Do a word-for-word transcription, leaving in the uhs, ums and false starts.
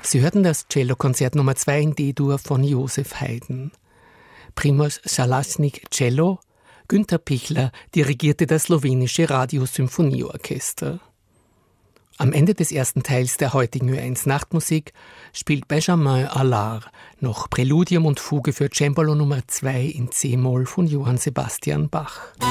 Sie hörten das Cellokonzert Nummer zwei in D-Dur von Josef Haydn. Primož Šalašnik Cello, Günter Pichler dirigierte das slowenische Radiosymphonieorchester. Am Ende des ersten Teils der heutigen Ö eins Nachtmusik spielt Benjamin Allard noch Präludium und Fuge für Cembalo Nummer zwei in C-Moll von Johann Sebastian Bach.